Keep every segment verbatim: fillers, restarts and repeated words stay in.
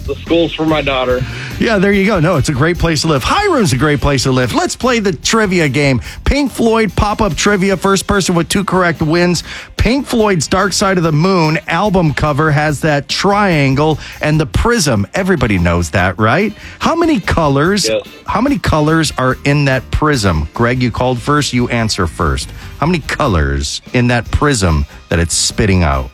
the school's for my daughter. Yeah, there you go. No, it's a great place to live. Hiram's a great place to live. Let's play the trivia game. Pink Floyd pop-up trivia. First person with two correct wins. Pink Floyd's Dark Side of the Moon album cover has that triangle and the prism. Everybody knows that, right? How many colors? Yes. How many colors are in that prism? Greg, you called first. You answer first. How many colors in that prism that it's spitting out?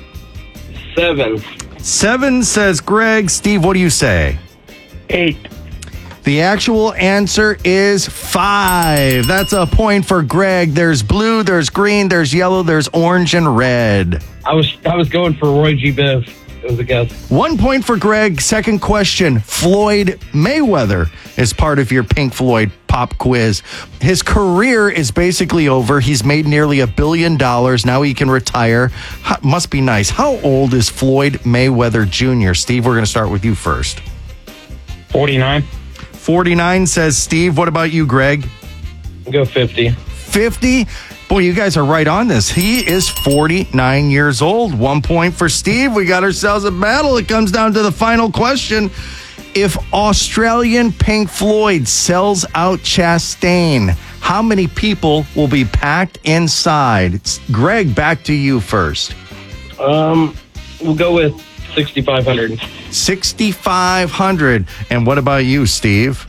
Seven. Seven, says Greg. Steve, what do you say? Eight. The actual answer is five. That's a point for Greg. There's blue, there's green, there's yellow, there's orange, and red. I was I was going for Roy G. Biv. It was a guess. One point for Greg. Second question. Floyd Mayweather is part of your Pink Floyd pop quiz. His career is basically over. He's made nearly a billion dollars. Now he can retire. H- must be nice. How old is Floyd Mayweather Junior? Steve, we're going to start with you first. forty-nine. forty-nine, says Steve. What about you, Greg? I'll go fifty. fifty? Boy, you guys are right on this. He is forty-nine years old. One point for Steve. We got ourselves a battle. It comes down to the final question. If Australian Pink Floyd sells out Chastain, how many people will be packed inside? It's Greg, back to you first. Um, we'll go with sixty-five hundred. sixty-five hundred. And what about you, Steve?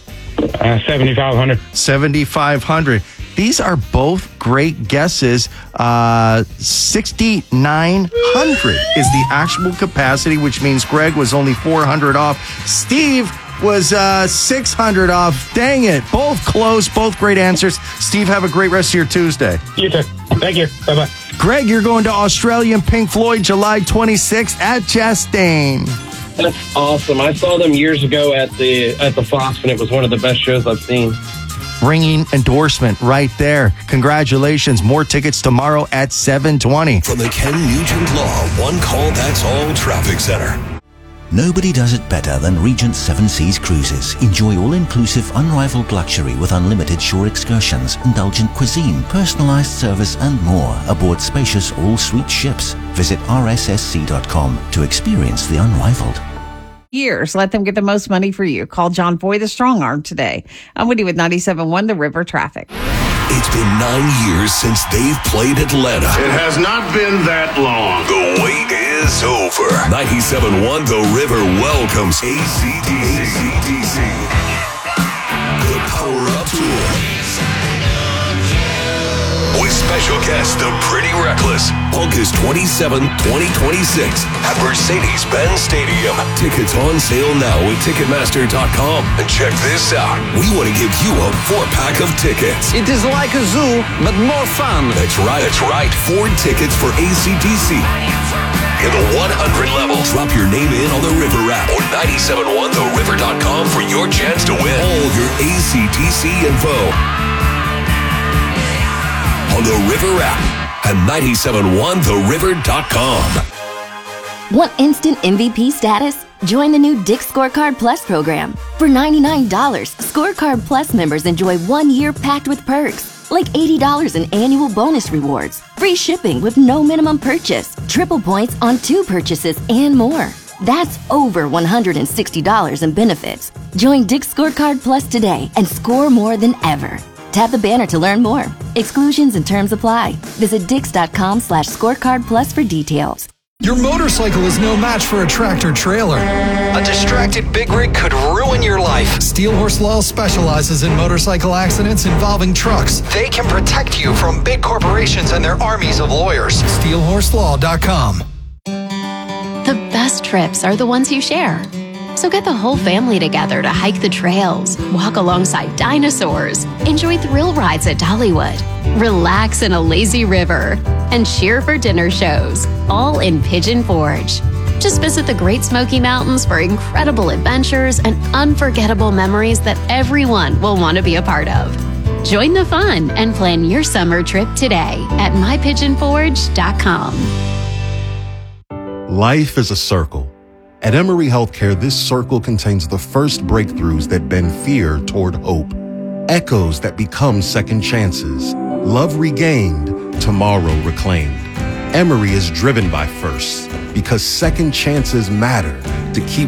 Uh, seventy-five hundred. seventy-five hundred. These are both great guesses. Uh, sixty-nine hundred is the actual capacity, which means Greg was only four hundred off. Steve was uh, six hundred off. Dang it. Both close, both great answers. Steve, have a great rest of your Tuesday. You too. Thank you. Bye-bye. Greg, you're going to Australian Pink Floyd July twenty-sixth at Chastain. That's awesome. I saw them years ago at the at the Fox, and it was one of the best shows I've seen. Ringing endorsement right there. Congratulations. More tickets tomorrow at seven twenty. From the Ken Nugent Law One Call That's All Traffic Center. Nobody does it better than Regent Seven Seas Cruises. Enjoy all-inclusive, unrivaled luxury with unlimited shore excursions, indulgent cuisine, personalized service, and more aboard spacious all-suite ships. Visit r s s c dot com to experience the unrivaled. Years. Let them get the most money for you. Call John Foy, the strong arm, today. I'm Woody with ninety-seven point one The River Traffic. It's been nine years since they've played Atlanta. It has not been that long. The wait is over. ninety-seven point one The River welcomes A C D C. The Power Up Tour. With special guest, The Pretty Reckless. August twenty-seventh, twenty twenty-six at Mercedes-Benz Stadium. Tickets on sale now at Ticketmaster dot com. And check this out. We want to give you a four-pack of tickets. It is like a zoo, but more fun. That's right. That's right. Four tickets for A C D C. In the one hundred level. Drop your name in on the River app or ninety-seven point one the river dot com for your chance to win all your A C D C info. On the River app and ninety-seven point one the river dot com. Want instant M V P status? Join the new Dick's Scorecard Plus program. For ninety-nine dollars, Scorecard Plus members enjoy one year packed with perks, like eighty dollars in annual bonus rewards, free shipping with no minimum purchase, triple points on two purchases, and more. That's over one hundred sixty dollars in benefits. Join Dick's Scorecard Plus today and score more than ever. Tap the banner to learn more. Exclusions and terms apply. Visit dix.com slash scorecard plus for details. Your motorcycle is no match for a tractor trailer. A distracted big rig could ruin your life. Steel Horse Law specializes in motorcycle accidents involving trucks. They can protect you from big corporations and their armies of lawyers. steel horse law dot com. The best trips are the ones you share. So get the whole family together to hike the trails, walk alongside dinosaurs, enjoy thrill rides at Dollywood, relax in a lazy river, and cheer for dinner shows, all in Pigeon Forge. Just visit the Great Smoky Mountains for incredible adventures and unforgettable memories that everyone will want to be a part of. Join the fun and plan your summer trip today at my pigeon forge dot com. Life is a circle. At Emory Healthcare, this circle contains the first breakthroughs that bend fear toward hope, echoes that become second chances, love regained, tomorrow reclaimed. Emory is driven by firsts because second chances matter to keep